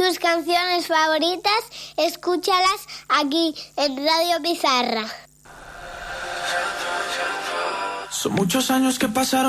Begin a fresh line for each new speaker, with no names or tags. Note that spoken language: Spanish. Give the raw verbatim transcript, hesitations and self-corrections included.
tus canciones favoritas, escúchalas aquí en Radio Pizarra.
Son muchos años que pasaron